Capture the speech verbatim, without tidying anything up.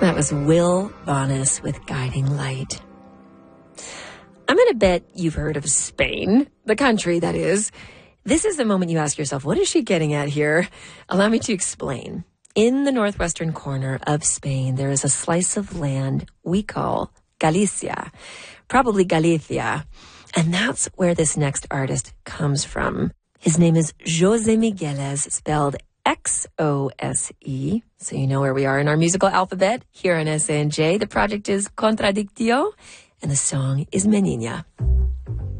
That was Will Bonis with Guiding Light. I'm going to bet you've heard of Spain, the country, that is. This is the moment you ask yourself, what is she getting at here? Allow me to explain. In the northwestern corner of Spain, there is a slice of land we call Galicia, probably Galicia. And that's where this next artist comes from. His name is Jose Migueles, spelled X O S E. So you know where we are in our musical alphabet here on S A N J. The project is Contradictio, and the song is Menina.